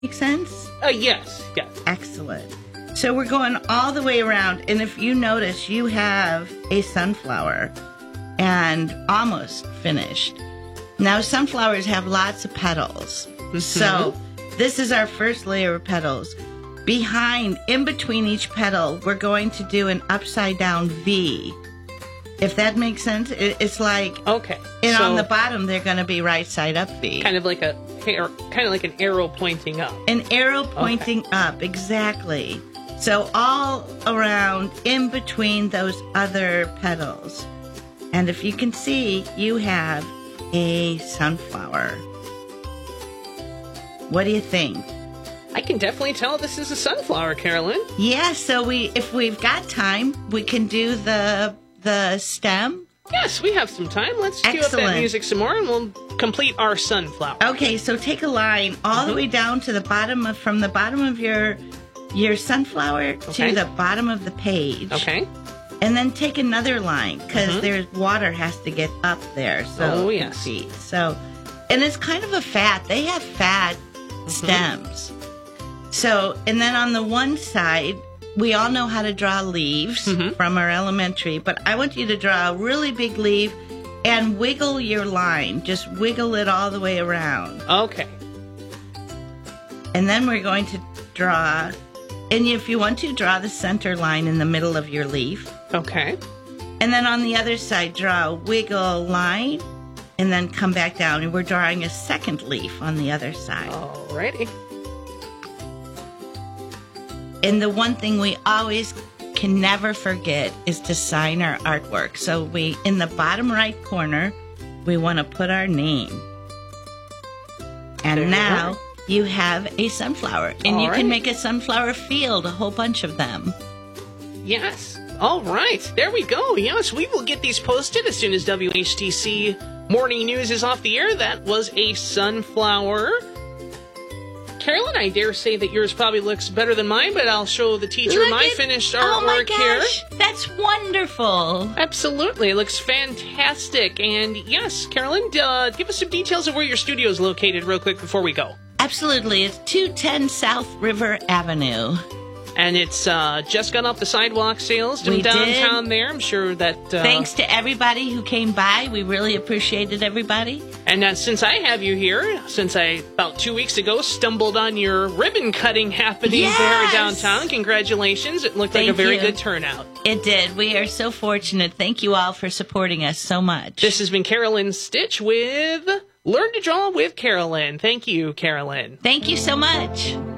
Make sense? Yes. Excellent. So we're going all the way around, and if you notice, you have a sunflower and almost finished. Now, sunflowers have lots of petals. Mm-hmm. So this is our first layer of petals. In between each petal, we're going to do an upside down V. If that makes sense, it's like okay. And on the bottom, they're going to be right side up V. Kind of like an arrow pointing up. An arrow pointing up, exactly. So all around, in between those other petals, and if you can see, you have a sunflower. What do you think? I can definitely tell this is a sunflower, Carolyn. Yeah, so if we've got time, we can do the stem. Yes, we have some time. Let's cue up that music some more, and we'll complete our sunflower. Okay, so take a line all the way down to the bottom from the bottom of your sunflower to the bottom of the page. Okay. And then take another line because there's water has to get up there. So see. So, and it's kind of a fat. They have fat stems. So, and then on the one side, we all know how to draw leaves from our elementary, but I want you to draw a really big leaf and wiggle your line. Just wiggle it all the way around. Okay. And then we're going to draw, and if you want to, draw the center line in the middle of your leaf. Okay. And then on the other side, draw a wiggle line, and then come back down, and we're drawing a second leaf on the other side. Alrighty. And the one thing we always can never forget is to sign our artwork. So in the bottom right corner, we want to put our name. And now you have a sunflower. And you can make a sunflower field, a whole bunch of them. Yes. All right. There we go. Yes, we will get these posted as soon as WHTC Morning News is off the air. That was a sunflower. Carolyn, I dare say that yours probably looks better than mine, but I'll show the teacher my finished artwork here. That's wonderful. Absolutely. It looks fantastic. And yes, Carolyn, give us some details of where your studio is located real quick before we go. Absolutely. It's 210 South River Avenue. And it's just gone up the sidewalk sales from downtown there. I'm sure that... Thanks to everybody who came by. We really appreciated everybody. And since I have you here, since I, about 2 weeks ago, stumbled on your ribbon cutting happening there downtown, congratulations. It looked like a very good turnout. It did. We are so fortunate. Thank you all for supporting us so much. This has been Carolyn Stitch with Learn to Draw with Carolyn. Thank you, Carolyn. Thank you so much.